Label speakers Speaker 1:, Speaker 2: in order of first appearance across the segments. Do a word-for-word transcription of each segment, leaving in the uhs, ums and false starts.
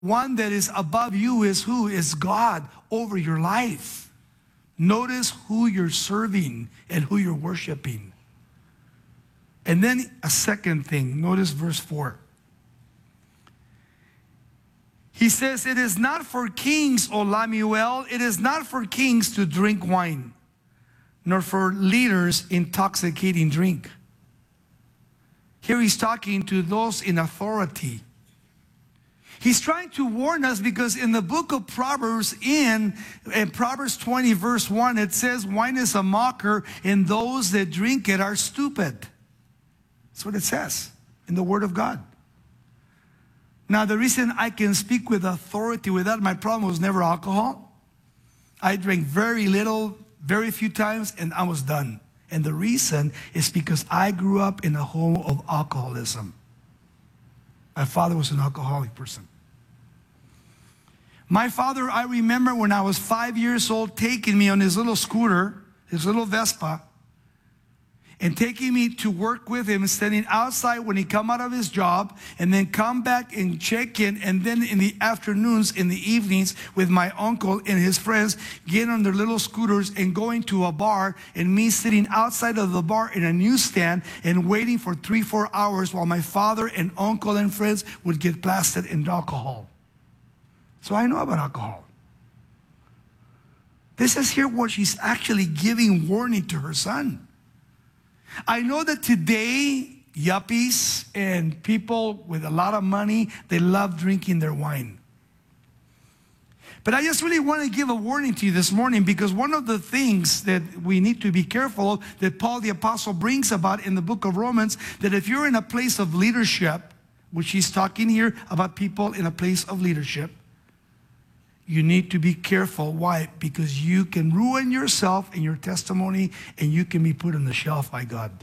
Speaker 1: one that is above you is who? Is God over your life. Notice who you're serving and who you're worshiping. And then a second thing, notice verse four. He says, it is not for kings, O Lemuel, it is not for kings to drink wine, nor for leaders intoxicating drink. Here he's talking to those in authority. He's trying to warn us because in the book of Proverbs, in, in Proverbs twenty, verse one, it says, wine is a mocker, and those that drink it are stupid. That's what it says in the Word of God. Now, the reason I can speak with authority with that, my problem was never alcohol. I drank very little, very few times, and I was done. And the reason is because I grew up in a home of alcoholism. My father was an alcoholic person. My father, I remember when I was five years old, taking me on his little scooter, his little Vespa, and taking me to work with him, standing outside when he come out of his job, and then come back and check in, and then in the afternoons, in the evenings, with my uncle and his friends, getting on their little scooters and going to a bar, and me sitting outside of the bar in a newsstand and waiting for three, four hours while my father and uncle and friends would get blasted in alcohol. So I know about alcohol. This is here what she's actually giving warning to her son. I know that today, yuppies and people with a lot of money, they love drinking their wine. But I just really want to give a warning to you this morning, because one of the things that we need to be careful of, that Paul the Apostle brings about in the book of Romans, that if you're in a place of leadership, which he's talking here about people in a place of leadership, you need to be careful. Why? Because you can ruin yourself and your testimony, and you can be put on the shelf by God.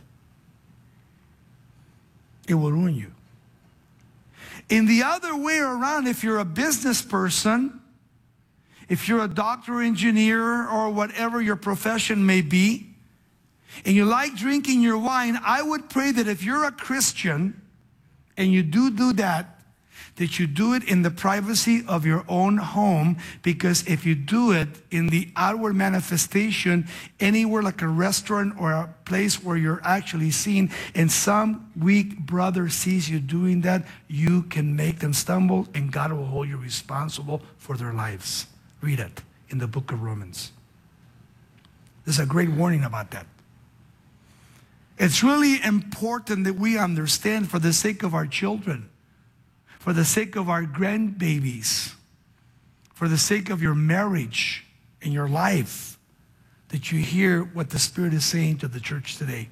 Speaker 1: It will ruin you. In the other way around, if you're a business person, if you're a doctor or engineer or whatever your profession may be, and you like drinking your wine, I would pray that if you're a Christian and you do do that, that you do it in the privacy of your own home, because if you do it in the outward manifestation, anywhere like a restaurant or a place where you're actually seen, and some weak brother sees you doing that, you can make them stumble, and God will hold you responsible for their lives. Read it in the book of Romans. There's a great warning about that. It's really important that we understand, for the sake of our children, for the sake of our grandbabies, for the sake of your marriage and your life, that you hear what the Spirit is saying to the church today.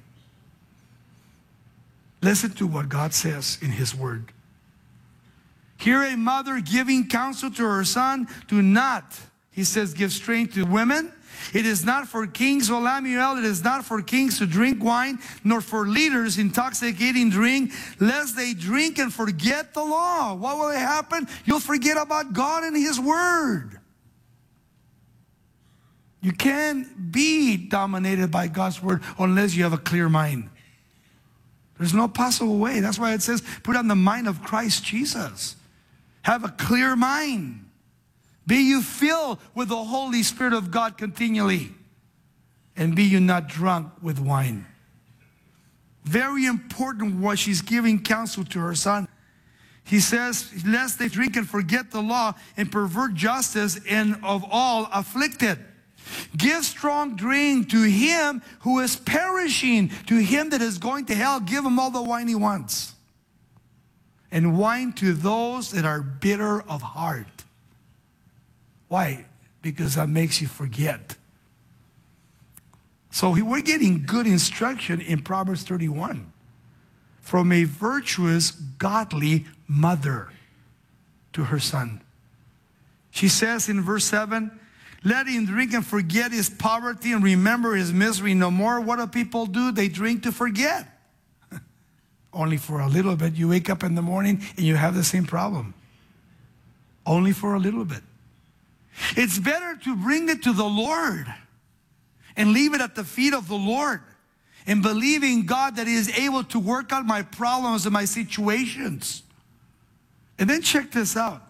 Speaker 1: Listen to what God says in His Word. Hear a mother giving counsel to her son. Do not, he says, give strength to women. It is not for kings, O Lemuel, it is not for kings to drink wine, nor for leaders intoxicating drink, lest they drink and forget the law. What will happen? You'll forget about God and His Word. You can't be dominated by God's Word unless you have a clear mind. There's no possible way. That's why it says, put on the mind of Christ Jesus. Have a clear mind. Be you filled with the Holy Spirit of God continually. And be you not drunk with wine. Very important what she's giving counsel to her son. He says, lest they drink and forget the law and pervert justice, and of all afflicted. Give strong drink to him who is perishing. To him that is going to hell, give him all the wine he wants. And wine to those that are bitter of heart. Why? Because that makes you forget. So we're getting good instruction in Proverbs thirty-one from a virtuous, godly mother to her son. She says in verse seven, let him drink and forget his poverty and remember his misery no more. What do people do? They drink to forget. Only for a little bit. You wake up in the morning and you have the same problem. Only for a little bit. It's better to bring it to the Lord and leave it at the feet of the Lord and believing God that He is able to work out my problems and my situations. And then check this out.